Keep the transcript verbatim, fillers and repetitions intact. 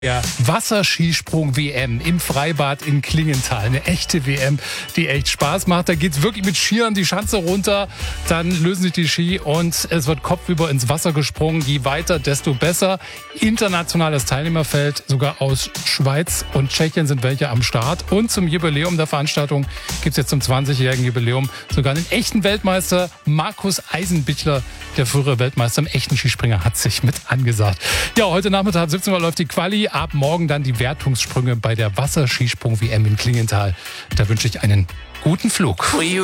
Ja, Wasserskisprung-W M im Freibad in Klingenthal. Eine echte W M, die echt Spaß macht. Da geht's wirklich mit Skiern die Schanze runter, dann lösen sich die Ski und es wird kopfüber ins Wasser gesprungen. Je weiter, desto besser. Internationales Teilnehmerfeld, sogar aus Schweiz und Tschechien sind welche am Start. Und zum Jubiläum der Veranstaltung gibt's jetzt zum zwanzigjährigen Jubiläum sogar einen echten Weltmeister. Markus Eisenbichler, der frühere Weltmeister im echten Skispringer, hat sich mit angesagt. Ja, heute Nachmittag siebzehn Uhr läuft die Quali. Ab morgen dann die Wertungssprünge bei der Wasserskisprung-W M in Klingenthal. Da wünsche ich einen guten Flug.